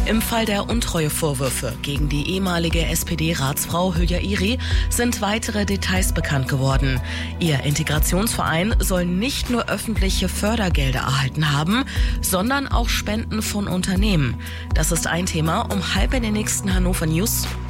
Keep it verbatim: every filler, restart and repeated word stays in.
Im Fall der Untreuevorwürfe gegen die ehemalige S P D-Ratsfrau Hülya Iri sind weitere Details bekannt geworden. Ihr Integrationsverein soll nicht nur öffentliche Fördergelder erhalten haben, sondern auch Spenden von Unternehmen. Das ist ein Thema um halb in den nächsten Hannover News.